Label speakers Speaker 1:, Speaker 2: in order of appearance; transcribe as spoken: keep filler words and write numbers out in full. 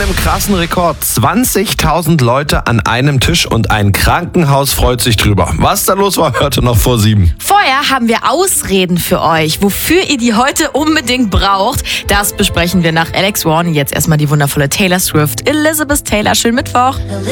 Speaker 1: einem krassen Rekord. zwanzigtausend Leute an einem Tisch und ein Krankenhaus freut sich drüber. Was da los war, hörte noch vor sieben.
Speaker 2: Vorher haben wir Ausreden für euch, wofür ihr die heute unbedingt braucht. Das besprechen wir nach Alex Warren. Jetzt erstmal die wundervolle Taylor Swift. Elizabeth Taylor, schönen Mittwoch.